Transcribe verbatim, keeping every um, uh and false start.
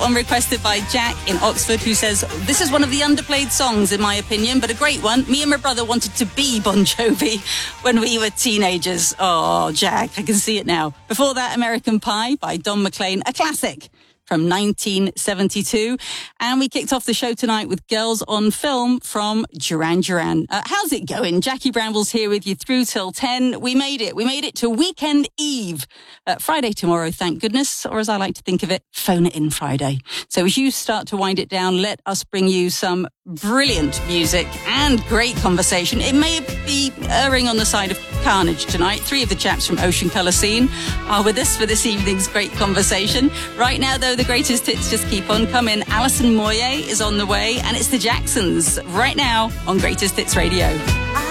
One requested by Jack in Oxford, who says, this is one of the underplayed songs, in my opinion, but a great one. Me and my brother wanted to be Bon Jovi when we were teenagers. Oh, Jack, I can see it now. Before that, American Pie by Don McLean, a classic from nineteen seventy-two. And we kicked off the show tonight with Girls on Film from Duran Duran. Uh, how's it going? Jackie Brambles here with you through till ten. We made it. We made it to Weekend Eve. Uh, Friday tomorrow, thank goodness. Or as I like to think of it, Phone It In Friday. So as you start to wind it down, let us bring you some brilliant music and great conversation. It may be erring on the side of carnage tonight. Three of the chaps from Ocean Colour Scene are with us for this evening's great conversation. Right now, though, the greatest hits just keep on coming. Alison Moyet is on the way, and it's the Jacksons right now on Greatest Hits Radio.